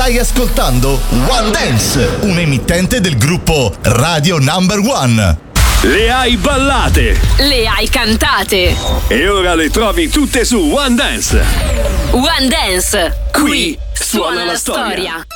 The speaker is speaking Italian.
Stai ascoltando One Dance, un emittente del gruppo Radio Number One. Le hai ballate, le hai cantate e ora le trovi tutte su One Dance. One Dance, qui suona la storia.